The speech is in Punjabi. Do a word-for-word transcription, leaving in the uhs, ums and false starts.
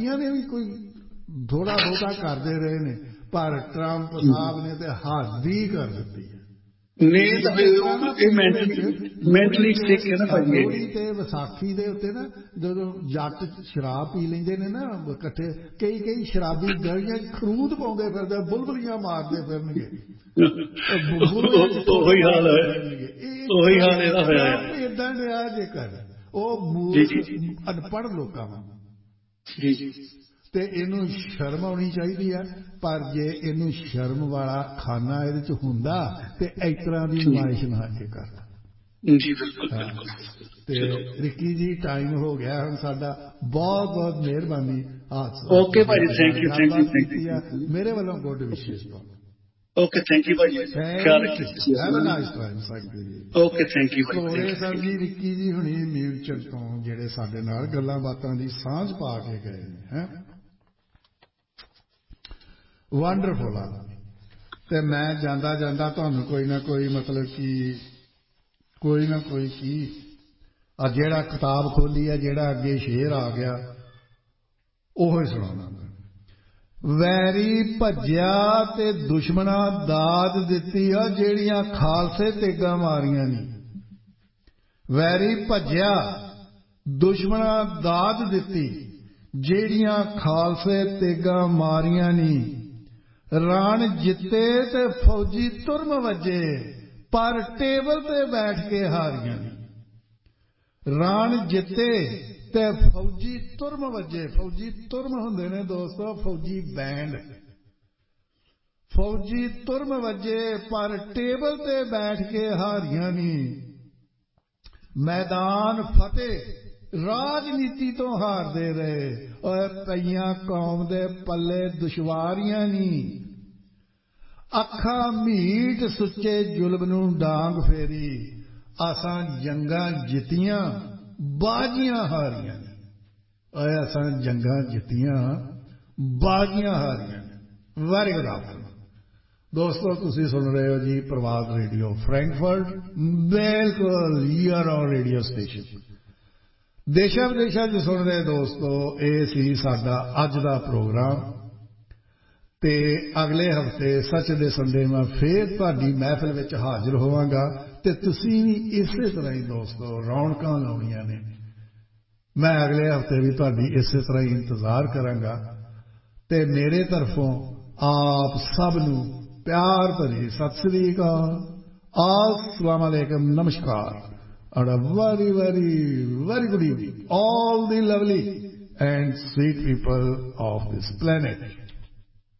ने भी कोई थोड़ा बहुता करते रहे ने, पर ट्रंप साहब ने तो हद ही कर दी है। लोहड़ी ते विसाखी दे उत्ते ना जदों जट शराब पी लेंदे ने ना इकट्ठे, कई कई शराबी गलियां खरूद पाउंदे फिरदे, बुलबुलियां मारदे फिरनगे, इदां दिया जे कर ਉਹ ਮੂਰਖ ਅਨਪੜ੍ਹ ਲੋਕਾਂ ਨੂੰ ਤੇ ਇਹਨੂੰ ਸ਼ਰਮ ਆਉਣੀ ਚਾਹੀਦੀ ਆ। ਪਰ ਜੇ ਇਹਨੂੰ ਸ਼ਰਮ ਵਾਲਾ ਖਾਨਾ ਇਹਦੇ ਚ ਹੁੰਦਾ ਤੇ ਇਸ ਤਰ੍ਹਾਂ ਦੀ ਨੁਮਾਇਸ਼ ਨਾ ਕੇ ਕਰਦਾ। ਤੇ ਰਿੱਕੀ ਜੀ ਟਾਈਮ ਹੋ ਗਿਆ ਹੁਣ ਸਾਡਾ, ਬਹੁਤ ਬਹੁਤ ਮਿਹਰਬਾਨੀ। ਓਕੇ ਭਾਜੀ, thank you thank you thank you. ਮੇਰੇ ਵੱਲੋਂ ਗੁੱਡ ਵਿਸ਼ੇਸ ਤੁਹਾਨੂੰ। Okay, thank you ਭਾਜੀ। ਖਿਆਲ ਰੱਖਿਓ। Have a nice time ਸਾਡੀ। Okay, thank you ਭਾਜੀ। ਕੋਰੇ ਸਰ ਜੀ, ਰਿੱਕੀ ਜੀ ਹੁਣੀ ਮਿਊਚਲ ਤੋਂ ਜਿਹੜੇ ਸਾਡੇ ਨਾਲ ਗੱਲਾਂ ਬਾਤਾਂ ਦੀ ਸਾਂਝ ਪਾ ਕੇ ਗਏ ਨੇ ਹੈ, ਵੰਡਰਫੁਲ ਆ। ਤੇ ਮੈਂ ਜਾਂਦਾ ਜਾਂਦਾ ਤੁਹਾਨੂੰ ਕੋਈ ਨਾ ਕੋਈ ਮਤਲਬ ਕਿ ਕੋਈ ਨਾ ਕੋਈ ਕੀ ਆ ਜਿਹੜਾ ਕਿਤਾਬ ਖੋਲੀ ਆ, ਜਿਹੜਾ ਅੱਗੇ ਸ਼ੇਰ ਆ ਗਿਆ ਉਹ ਹੀ ਸੁਣਾਉਣਾ। ਵੈਰੀ ਭੱਜਿਆ ਤੇ ਦੁਸ਼ਮਣਾ ਦਾਦ ਦਿੱਤੀ ਆ, ਜਿਹੜੀਆਂ ਖਾਲਸੇ ਤੇਗਾਂ ਮਾਰੀਆਂ ਨੀ। ਵੈਰੀ ਭੱਜਿਆ ਦੁਸ਼ਮਣਾ ਦਾਦ ਦਿੱਤੀ, ਜਿਹੜੀਆਂ ਖਾਲਸੇ ਤੇਗਾਂ ਮਾਰੀਆਂ ਨੀ। ਰਾਣ ਜਿੱਤੇ ਤੇ ਫੌਜੀ ਤੁਰਮ ਵੱਜੇ, ਪਰ ਟੇਬਲ ਤੇ ਬੈਠ ਕੇ ਹਾਰੀਆਂ ਨੀ। ਰਾਣ ਜਿੱਤੇ ਤੇ ਫੌਜੀ ਤੁਰਮ ਵੱਜੇ, ਫੌਜੀ ਤੁਰਮ ਹੁੰਦੇ ਨੇ ਦੋਸਤੋ, ਫੌਜੀ ਬੈਂਡ। ਫੌਜੀ ਤੁਰਮ ਵੱਜੇ ਪਰ ਟੇਬਲ ਤੇ ਬੈਠ ਕੇ ਹਾਰੀਆਂ ਨੀ। ਮੈਦਾਨ ਫਤਿਹ ਰਾਜਨੀਤੀ ਤੋਂ ਹਾਰਦੇ ਰਹੇ, ਓਏ ਪਈਆਂ ਕੌਮ ਦੇ ਪੱਲੇ ਦੁਸ਼ਵਾਰੀਆਂ ਨੀ। ਅੱਖਾਂ ਮੀਟ ਸੁੱਚੇ ਜ਼ੁਲਮ ਨੂੰ ਡਾਂਗ ਫੇਰੀ, ਅਸਾਂ ਜੰਗਾਂ ਜਿੱਤੀਆਂ ਬਾਜ਼ੀਆਂ ਹਾਰੀਆਂ ਨੇ। ਓਏ ਅਸਾਂ ਜੰਗਾਂ ਜਿੱਤੀਆਂ ਬਾਜ਼ੀਆਂ ਹਾਰੀਆਂ ਨੇ। ਵੈਰੀ ਗੁੱਡ ਆਫਟਰਨੂਨ ਦੋਸਤੋ, ਤੁਸੀਂ ਸੁਣ ਰਹੇ ਹੋ ਜੀ ਪ੍ਰਵਾਦ ਰੇਡੀਓ ਫਰੈਂਕਫਰਟ। ਬਿਲਕੁਲ ਯੂਅਰ ਔਨ ਰੇਡੀਓ ਸਟੇਸ਼ਨ। ਦੇਸ਼ਾਂ ਵਿਦੇਸ਼ਾਂ 'ਚ ਸੁਣ ਰਹੇ ਦੋਸਤੋ, ਇਹ ਸੀ ਸਾਡਾ ਅੱਜ ਦਾ ਪ੍ਰੋਗਰਾਮ। ਤੇ ਅਗਲੇ ਹਫ਼ਤੇ ਸੱਚ ਦੇ ਸੰਡੇ ਮੈਂ ਫੇਰ ਤੁਹਾਡੀ ਮਹਿਫਿਲ ਵਿੱਚ ਹਾਜ਼ਰ ਹੋਵਾਂਗਾ ਤੇ ਤੁਸੀਂ ਵੀ ਇਸੇ ਤਰ੍ਹਾਂ ਹੀ ਦੋਸਤੋ ਰੌਣਕਾਂ ਲਾਉਣੀਆਂ ਨੇ। ਮੈਂ ਅਗਲੇ ਹਫ਼ਤੇ ਵੀ ਤੁਹਾਡੀ ਇਸੇ ਤਰ੍ਹਾਂ ਹੀ ਇੰਤਜ਼ਾਰ ਕਰਾਂਗਾ। ਤੇ ਮੇਰੇ ਤਰਫੋਂ ਆਪ ਸਭ ਨੂੰ ਪਿਆਰ ਭਰੀ ਸਤਿ ਸ੍ਰੀ ਅਕਾਲ, अस्सलाम अलैकुम, नमस्कार, and a very very very good evening all the lovely and sweet people of this planet.